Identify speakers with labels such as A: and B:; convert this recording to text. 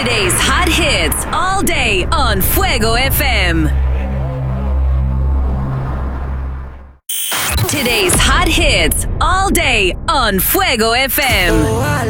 A: Today's hot hits all day on Fuego FM. Today's hot hits all day on Fuego FM.